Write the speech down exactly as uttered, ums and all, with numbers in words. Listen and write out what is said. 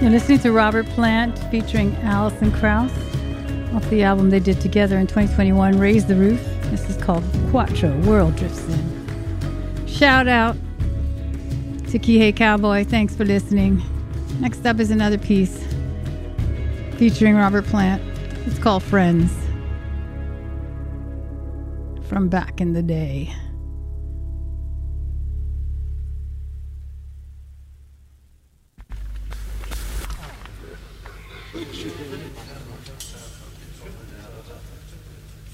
You're listening to Robert Plant featuring Alison Krauss off the album they did together in twenty twenty-one, Raise the Roof. This is called Quattro, World Drifts In. Shout out to Kihei Cowboy. Thanks for listening. Next up is another piece featuring Robert Plant. It's called Friends, from back in the day. Shoot.